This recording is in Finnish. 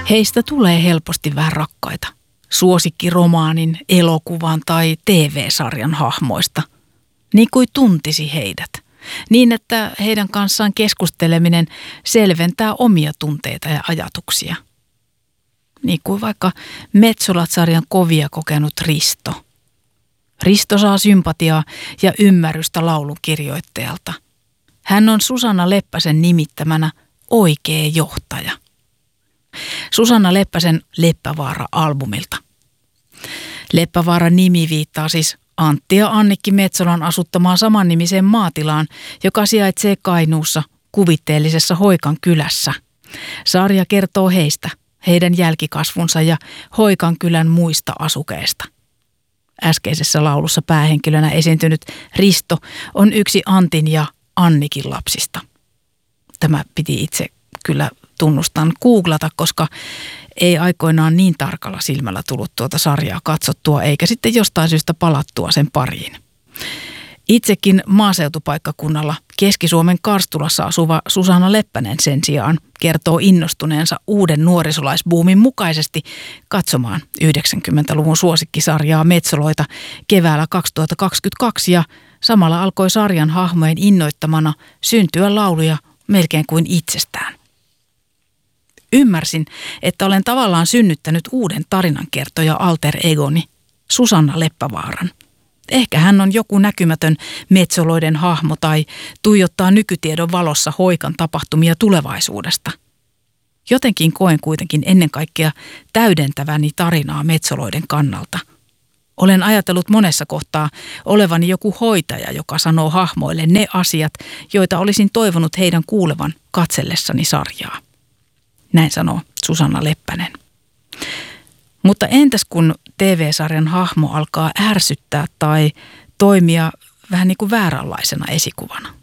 Heistä tulee helposti vähän rakkaita. Suosikkiromaanin, elokuvan tai TV-sarjan hahmoista. Niin kuin tuntisi heidät. Niin, että heidän kanssaan keskusteleminen selventää omia tunteita ja ajatuksia. Niin kuin vaikka Metsolat-sarjan kovia kokenut Risto. Risto saa sympatiaa ja ymmärrystä laulun kirjoittajalta. Hän on Susanna Leppäsen nimittämänä oikea johtaja. Susanna Leppäsen Leppävaara-albumilta. Leppävaaran nimi viittaa siis Antti ja Annikki Metsolan asuttamaan samannimiseen maatilaan, joka sijaitsee Kainuussa kuvitteellisessa Hoikan kylässä. Sarja kertoo heistä, heidän jälkikasvunsa ja Hoikan kylän muista asukeista. Äskeisessä laulussa päähenkilönä esiintynyt Risto on yksi Antin ja Annikin lapsista. Tämä piti itse kyllä tunnustan googlata, koska ei aikoinaan niin tarkalla silmällä tullut tuota sarjaa katsottua eikä sitten jostain syystä palattua sen pariin. Itsekin maaseutupaikkakunnalla Keski-Suomen Karstulassa asuva Susanna Leppänen sen sijaan kertoo innostuneensa uuden nuorisolaisbuumin mukaisesti katsomaan 90-luvun suosikkisarjaa Metsoloita keväällä 2022 ja samalla alkoi sarjan hahmojen innoittamana syntyä lauluja melkein kuin itsestään. Ymmärsin, että olen tavallaan synnyttänyt uuden tarinankertoja alter egoni, Susanna Leppävaaran. Ehkä hän on joku näkymätön metsoloiden hahmo tai tuijottaa nykytiedon valossa Hoikan tapahtumia tulevaisuudesta. Jotenkin koen kuitenkin ennen kaikkea täydentäväni tarinaa metsoloiden kannalta. Olen ajatellut monessa kohtaa olevani joku hoitaja, joka sanoo hahmoille ne asiat, joita olisin toivonut heidän kuulevan katsellessani sarjaa. Näin sanoo Susanna Leppänen. Mutta entäs kun TV-sarjan hahmo alkaa ärsyttää tai toimia vähän niin kuin vääränlaisena esikuvana?